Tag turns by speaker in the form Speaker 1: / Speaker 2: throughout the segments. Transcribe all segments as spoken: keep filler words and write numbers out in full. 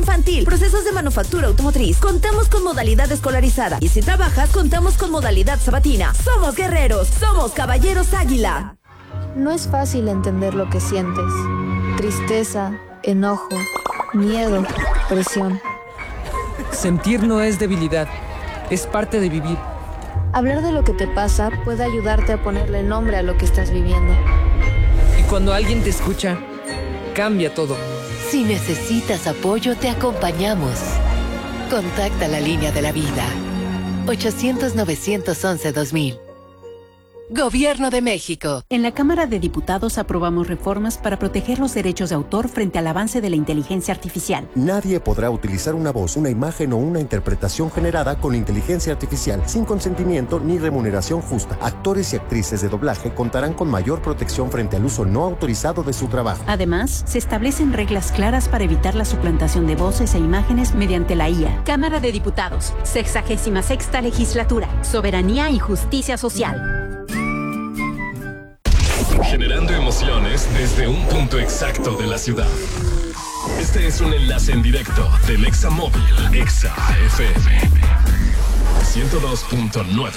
Speaker 1: infantil, procesos de manufactura automotriz. Contamos con modalidad escolarizada. Y si trabajas, contamos con modalidad sabatina. Somos guerreros, somos caballeros águila.
Speaker 2: No es fácil entender lo que sientes. Tristeza, enojo, miedo, presión.
Speaker 3: Sentir no es debilidad, es parte de vivir.
Speaker 2: Hablar de lo que te pasa puede ayudarte a ponerle nombre a lo que estás viviendo.
Speaker 3: Y cuando alguien te escucha, cambia todo.
Speaker 4: Si necesitas apoyo, te acompañamos. Contacta la línea de la vida. ochocientos, novecientos once, dos mil. Gobierno de México.
Speaker 5: En la Cámara de Diputados aprobamos reformas para proteger los derechos de autor frente al avance de la inteligencia artificial.
Speaker 6: Nadie podrá utilizar una voz, una imagen o una interpretación generada con inteligencia artificial sin consentimiento ni remuneración justa. Actores y actrices de doblaje contarán con mayor protección frente al uso no autorizado de su trabajo.
Speaker 5: Además, se establecen reglas claras para evitar la suplantación de voces e imágenes mediante la I A. Cámara de Diputados, sexagésima sexta legislatura, soberanía y justicia social.
Speaker 7: Generando emociones desde un punto exacto de la ciudad. Este es un enlace en directo del Exa Móvil, Exa F M ciento dos punto nueve.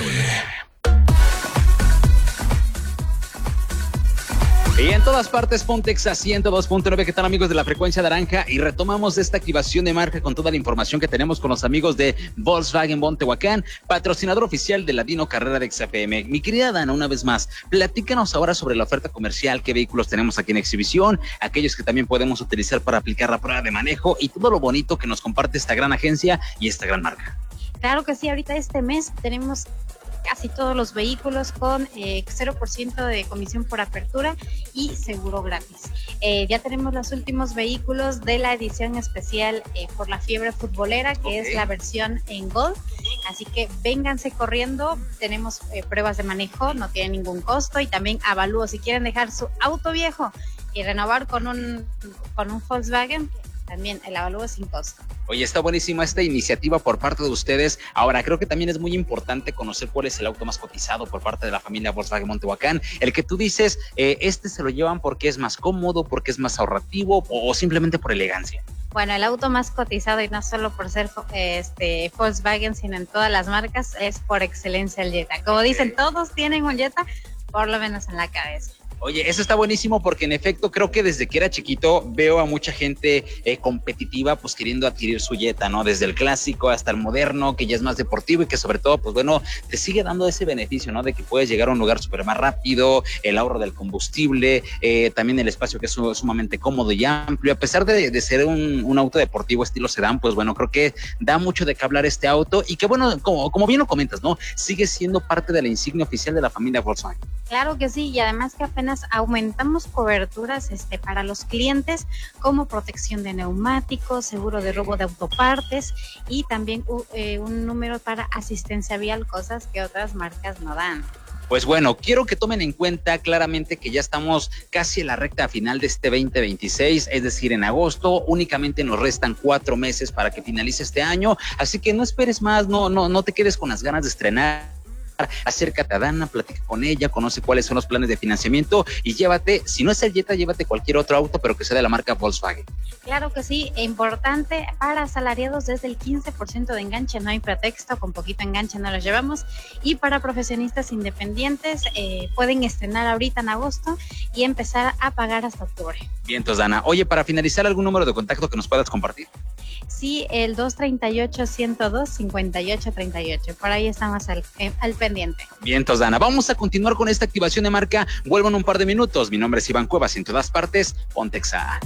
Speaker 8: Y en todas partes, Pontex a ciento dos punto nueve. ¿Qué tal, amigos de la frecuencia naranja? Y retomamos esta activación de marca con toda la información que tenemos con los amigos de Volkswagen Bon Tehuacán, patrocinador oficial de la Dino Carrera de X F M. Mi querida Dana, una vez más, platícanos ahora sobre la oferta comercial, qué vehículos tenemos aquí en exhibición, aquellos que también podemos utilizar para aplicar la prueba de manejo y todo lo bonito que nos comparte esta gran agencia y esta gran marca.
Speaker 9: Claro que sí, ahorita este mes tenemos casi todos los vehículos con eh, cero por ciento de comisión por apertura y seguro gratis. Eh, ya tenemos los últimos vehículos de la edición especial eh, por la fiebre futbolera, que okay. es la versión en Gold. Así que vénganse corriendo, tenemos eh, pruebas de manejo, no tiene ningún costo, y también avalúo si quieren dejar su auto viejo y renovar con un, con un Volkswagen. También el avalúo es sin costo.
Speaker 8: Oye, está buenísima esta iniciativa por parte de ustedes. Ahora, creo que también es muy importante conocer cuál es el auto más cotizado por parte de la familia Volkswagen Bon Tehuacán. El que tú dices, eh, este se lo llevan porque es más cómodo, porque es más ahorrativo o, o simplemente por elegancia.
Speaker 9: Bueno, el auto más cotizado, y no solo por ser este Volkswagen, sino en todas las marcas, es por excelencia el Jetta. Como dicen, todos tienen un Jetta, por lo menos en la cabeza.
Speaker 8: Oye, eso está buenísimo porque en efecto creo que desde que era chiquito veo a mucha gente eh, competitiva pues queriendo adquirir su Jetta, ¿no? Desde el clásico hasta el moderno, que ya es más deportivo y que sobre todo pues bueno, te sigue dando ese beneficio, ¿no? De que puedes llegar a un lugar súper más rápido, el ahorro del combustible, eh, también el espacio que es sumamente cómodo y amplio. A pesar de, de ser un, un auto deportivo estilo sedán, pues bueno, creo que da mucho de qué hablar este auto y que bueno, como, como bien lo comentas, ¿no? Sigue siendo parte de la insignia oficial de la familia Volkswagen.
Speaker 9: Claro que sí, y además que apenas aumentamos coberturas este, para los clientes, como protección de neumáticos, seguro de robo de autopartes y también uh, eh, un número para asistencia vial, cosas que otras marcas no dan.
Speaker 8: Pues bueno, quiero que tomen en cuenta claramente que ya estamos casi en la recta final de este veinte veintiséis, es decir, en agosto. Únicamente nos restan cuatro meses para que finalice este año, así que no esperes más, no, no, no te quedes con las ganas de estrenar. Acércate a Dana, platica con ella, conoce cuáles son los planes de financiamiento y llévate, si no es el Jetta, llévate cualquier otro auto, pero que sea de la marca Volkswagen.
Speaker 9: Claro que sí, importante para asalariados desde el quince por ciento de enganche, no hay pretexto, con poquito enganche no los llevamos, y para profesionistas independientes eh, pueden estrenar ahorita en agosto y empezar a pagar hasta octubre.
Speaker 8: Bien, entonces Dana, oye, para finalizar, ¿algún número de contacto que nos puedas compartir?
Speaker 9: Sí, el dos treinta y ocho, ciento dos, cincuenta y ocho treinta y ocho. Por ahí estamos al, eh, al pendiente.
Speaker 8: Bien, entonces, Dana, vamos a continuar con esta activación de marca. Vuelvo en un par de minutos. Mi nombre es Iván Cuevas y en todas partes, Pontexa.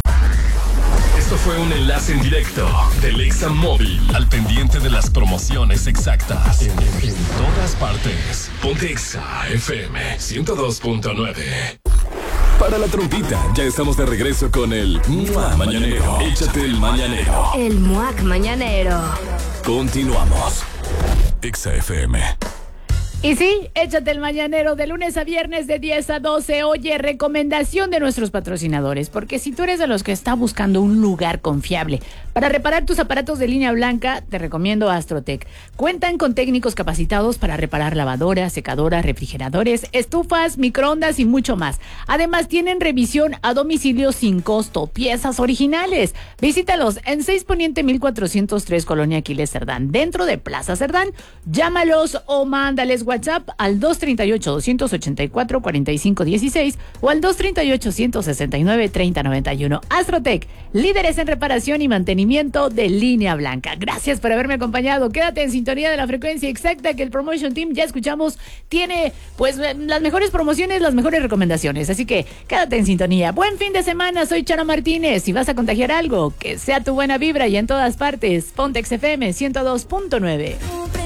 Speaker 7: Esto fue un enlace en directo del Exa Móvil, al pendiente de las promociones exactas. En, en, en todas partes. Pontexa F M ciento dos punto nueve. Para la trompita, ya estamos de regreso con el Muac Mañanero. Échate el mañanero.
Speaker 1: El Muac Mañanero.
Speaker 7: Continuamos. Exa F M.
Speaker 10: Y sí, échate el mañanero de lunes a viernes de diez a doce. Oye, recomendación de nuestros patrocinadores, porque si tú eres de los que está buscando un lugar confiable para reparar tus aparatos de línea blanca, te recomiendo Astrotech. Cuentan con técnicos capacitados para reparar lavadoras, secadoras, refrigeradores, estufas, microondas y mucho más. Además, tienen revisión a domicilio sin costo, piezas originales. Visítalos en seis Poniente mil cuatrocientos tres, Colonia Aquiles Cerdán, dentro de Plaza Cerdán. Llámalos o mándales WhatsApp al dos tres ocho, dos ocho cuatro, cuatro cinco uno seis o al dos tres ocho, uno seis nueve, tres cero nueve uno. Astrotech, líderes en reparación y mantenimiento de línea blanca. Gracias por haberme acompañado. Quédate en sintonía de la frecuencia exacta, que el Promotion Team, ya escuchamos, tiene pues las mejores promociones, las mejores recomendaciones. Así que quédate en sintonía. Buen fin de semana, soy Chara Martínez. Si vas a contagiar algo, que sea tu buena vibra y en todas partes. Pontex F M ciento dos punto nueve.